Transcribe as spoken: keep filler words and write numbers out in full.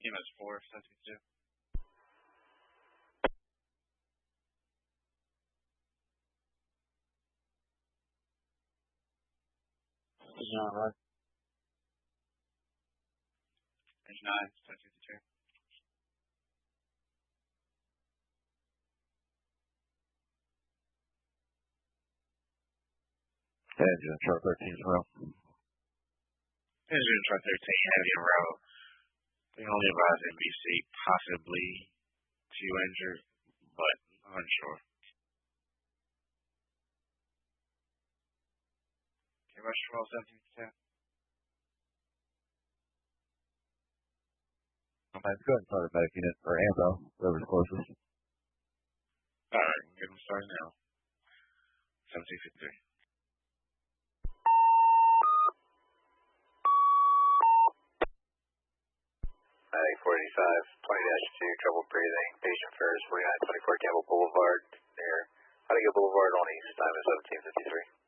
E M S four, seven fifty-two. John, right? Range nine, seven fifty-two. Engine, chart thirteen as well. Engine, chart thirteen, heavy and row. They only advise N B C, possibly two injured, but unsure. Okay, rush twelve, seven fifty-two. I'm going to go ahead and start a medic unit for Ambo, whoever's closest. Alright, get them started now. seventeen fifty-three. Medic four eighty-five, twenty dash two, trouble breathing, patient first, forty-nine twenty-four Campbell Boulevard, near Huntington Boulevard on east, time is seventeen fifty-three.